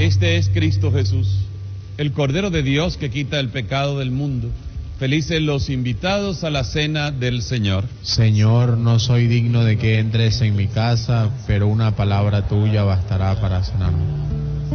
Este es Cristo Jesús, el Cordero de Dios que quita el pecado del mundo. Felices los invitados a la cena del Señor. Señor, no soy digno de que entres en mi casa, pero una palabra tuya bastará para sanarme.